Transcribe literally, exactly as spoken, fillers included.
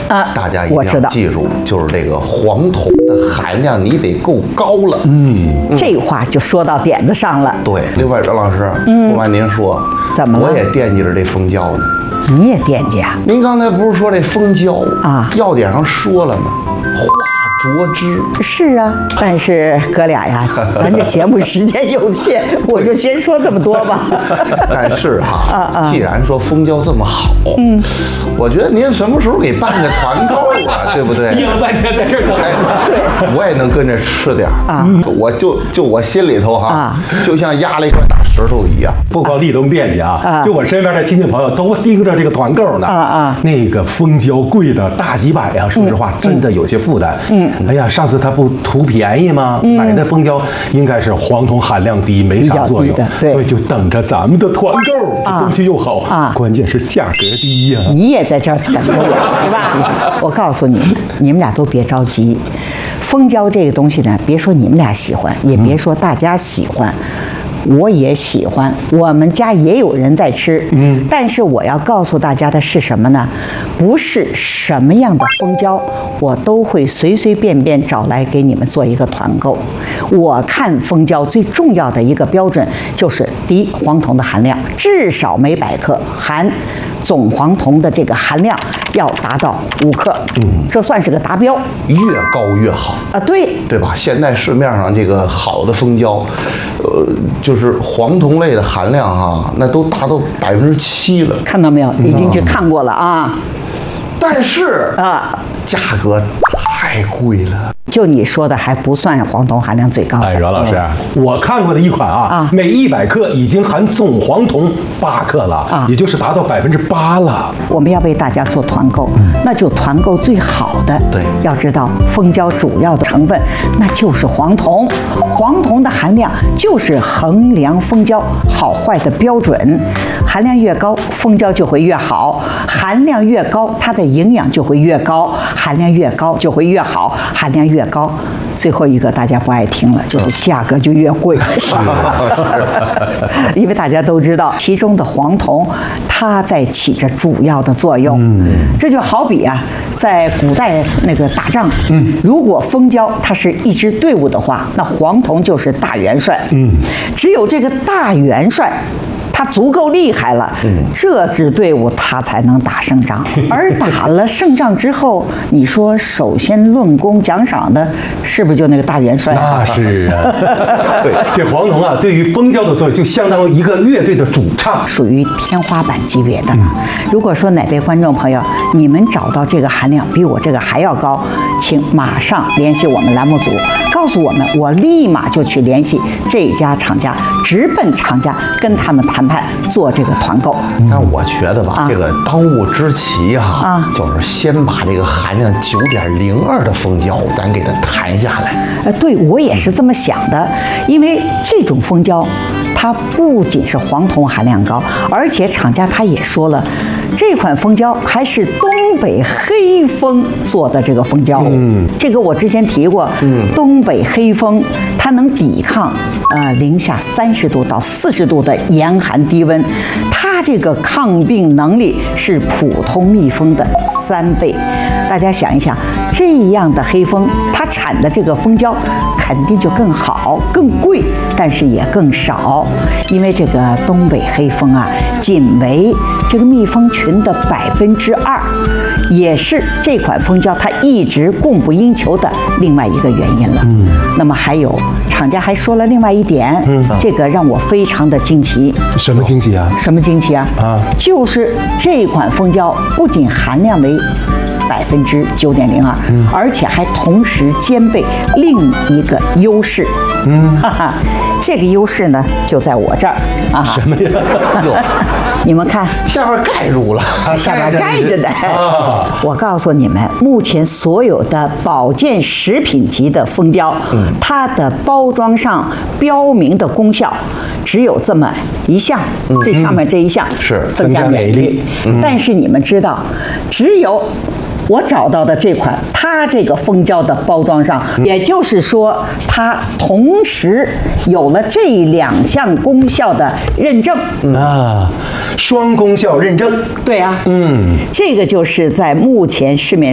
啊， 大家一定要记住，就是这个黄酮的含量你得够高了。 嗯，这话就说到点子上了。 对，另外任老师，嗯，不瞒您说， 怎么了？ 我也惦记着这蜂胶呢。 你也惦记啊？ 您刚才不是说这蜂胶啊？ 药典上说了吗？化浊脂。 是啊，但是哥俩呀，咱这节目时间有限，我就先说这么多吧。 但是哈， 啊啊， 既然说蜂胶这么好，嗯，我觉得您什么时候给办个团购啊，对不对？ 硬了半天在这儿等。 哎，对，我也能跟着吃点啊。 我就就我心里头哈， 啊， 就像压了一块大石头一样。 不光立冬惦记啊， 啊就我身边的亲戚朋友都盯着这个团购呢。 啊啊， 那个蜂胶贵的大几百呀，说实话，真的有些负担。嗯，哎呀，上次他不图便宜吗？嗯、买的蜂胶应该是黄酮含量低，没啥作用，所以就等着咱们的团购，啊、东西又好啊，关键是价格低呀。 你也在这儿等着我是吧？我告诉你，你们俩都别着急。蜂胶这个东西呢，别说你们俩喜欢，也别说大家喜欢。我也喜欢，我们家也有人在吃，嗯，但是我要告诉大家的是什么呢？不是什么样的蜂胶，我都会随随便便找来给你们做一个团购。我看蜂胶最重要的一个标准就是：第一，黄酮的含量至少每百克含总黄酮的这个含量要达到五克，嗯，这算是个达标， 越高越好啊，对， 对吧？现在市面上这个好的蜂胶，呃，就是黄酮类的含量哈、啊，那都达到百分之七了。 看到没有？已经去看过了啊。嗯、 但是啊， 价格太贵了。 就你说的还不算黄酮含量最高的。 哎，阮老师，嗯、我看过的一款啊，啊每一百克已经含总黄酮八克了，啊，也就是达到百分之八了。 我们要为大家做团购，嗯、那就团购最好的。 对， 要知道蜂胶主要的成分那就是黄酮，黄酮的含量就是衡量蜂胶好坏的标准，含量越高，蜂胶就会越好；含量越高，它的营养就会越高；含量越高就会越好，含量越高，最后一个大家不爱听了，就是价格就越贵。 是因为大家都知道，其中的黄酮它在起着主要的作用。嗯，这就好比啊，在古代那个打仗，嗯，如果蜂胶它是一支队伍的话，那黄酮就是大元帅。嗯，只有这个大元帅他足够厉害了，嗯，这支队伍他才能打胜仗。而打了胜仗之后，你说首先论功奖赏的，是不是就那个大元帅？ 那是啊，对，这黄酮啊，对于蜂胶的作用就相当于一个乐队的主唱， 属于天花板级别的了。如果说哪位观众朋友，你们找到这个含量比我这个还要高，请马上联系我们栏目组，告诉我们，我立马就去联系这家厂家，直奔厂家跟他们谈。做这个团购， 但我觉得吧，啊、这个当务之急哈、啊，啊、就是先把这个含量九点零二的蜂胶咱给它谈下来。 呃，对，我也是这么想的，因为这种蜂胶，它不仅是黄酮含量高，而且厂家他也说了，这款蜂胶还是东北黑蜂做的这个蜂胶。嗯，这个我之前提过，嗯，东北黑蜂它能抵抗呃零下三十度到四十度的严寒低温，它这个抗病能力是普通蜜蜂的三倍。大家想一想，这样的黑蜂，它产的这个蜂胶肯定就更好、更贵，但是也更少，因为这个东北黑蜂啊，仅为这个蜜蜂群的百分之二，也是这款蜂胶它一直供不应求的另外一个原因了。嗯，那么还有厂家还说了另外一点，嗯，这个让我非常的惊奇。 什么惊奇啊？ 什么惊奇啊？啊，就是这款蜂胶不仅含量为百分之九点零二，而且还同时兼备另一个优势。嗯，哈哈，这个优势呢就在我这儿啊。 什么呀？ 你们看， 下边盖住了， 下边盖着的。啊、我告诉你们，目前所有的保健食品级的蜂胶，嗯、它的包装上标明的功效只有这么一项，嗯、最上面这一项、 嗯、是增加免疫力。嗯、但是你们知道，只有我找到的这款，它这个蜂胶的包装上，嗯、也就是说，它同时有了这两项功效的认证。 嗯、啊，双功效认证。 对啊， 嗯， 这个就是在目前市面